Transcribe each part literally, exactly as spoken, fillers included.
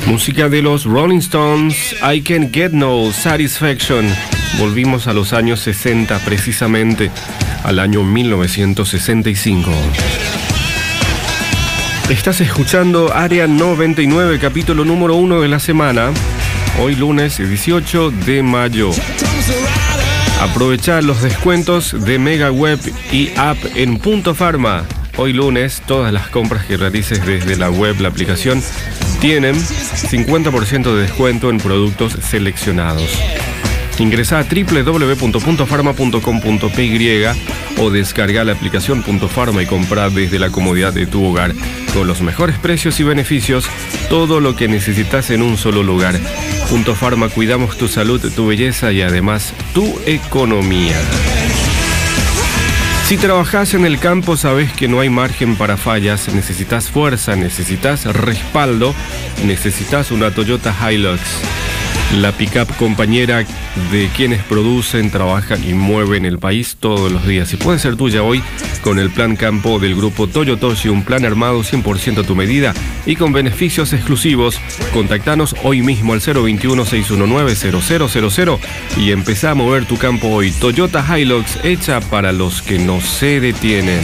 Música de los Rolling Stones, I Can't Get No Satisfaction. Volvimos a los años sesenta, precisamente al año mil novecientos sesenta y cinco. Estás escuchando Área noventa y nueve, capítulo número uno de la semana. Hoy lunes dieciocho de mayo. Aprovecha los descuentos de Mega Web y App en Punto Pharma. Hoy lunes, todas las compras que realices desde la web, la aplicación, tienen cincuenta por ciento de descuento en productos seleccionados. Ingresa a doble u doble u doble u punto punto pharma punto com punto p y o descarga la aplicación Punto Pharma y compra desde la comodidad de tu hogar. Con los mejores precios y beneficios, todo lo que necesitas en un solo lugar. Punto Pharma, cuidamos tu salud, tu belleza y además tu economía. Si trabajas en el campo, sabes que no hay margen para fallas. Necesitas fuerza, necesitas respaldo, necesitas una Toyota Hilux. La pick-up compañera de quienes producen, trabajan y mueven el país todos los días. Y puede ser tuya hoy con el plan campo del grupo Toyotoshi, un plan armado cien por ciento a tu medida y con beneficios exclusivos. Contactanos hoy mismo al cero veintiuno, seiscientos diecinueve, cero cero cero cero y empezá a mover tu campo hoy. Toyota Hilux, hecha para los que no se detienen.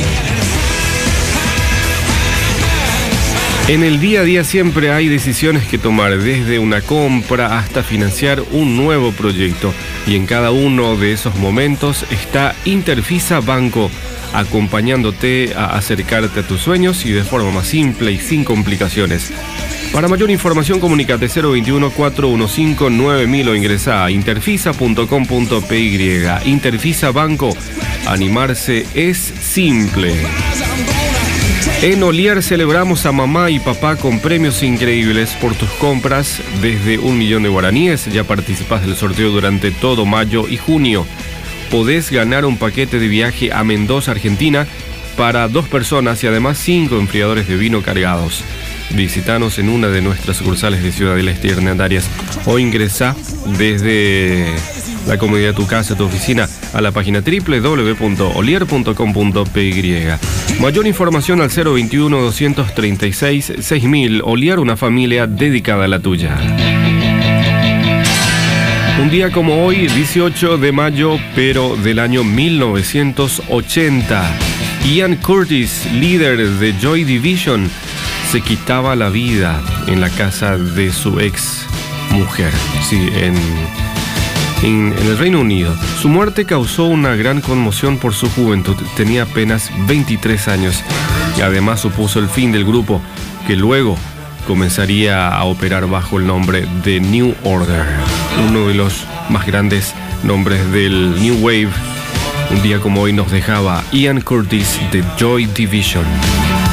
En el día a día siempre hay decisiones que tomar, desde una compra hasta financiar un nuevo proyecto. Y en cada uno de esos momentos está Interfisa Banco, acompañándote a acercarte a tus sueños y de forma más simple y sin complicaciones. Para mayor información, comunícate cero veintiuno, cuatrocientos quince, nueve mil o ingresa a interfisa punto com punto p y. Interfisa Banco, animarse es simple. En Olier celebramos a mamá y papá con premios increíbles por tus compras desde un millón de guaraníes. Ya participas del sorteo durante todo mayo y junio. Podés ganar un paquete de viaje a Mendoza, Argentina, para dos personas y además cinco enfriadores de vino cargados. Visítanos en una de nuestras sucursales de Ciudad del Este y Hernandarias o ingresá desde la comodidad de tu casa, tu oficina, a la página doble u doble u doble u punto olier punto com punto p y. Mayor información al cero veintiuno, doscientos treinta y seis, seis mil. Olier, una familia dedicada a la tuya. Un día como hoy, dieciocho de mayo, pero del año mil novecientos ochenta, Ian Curtis, líder de Joy Division, se quitaba la vida en la casa de su ex mujer, sí, en, en, en el Reino Unido. Su muerte causó una gran conmoción por su juventud. Tenía apenas veintitrés años y además supuso el fin del grupo, que luego comenzaría a operar bajo el nombre de New Order, uno de los más grandes nombres del New Wave. Un día como hoy nos dejaba Ian Curtis de Joy Division.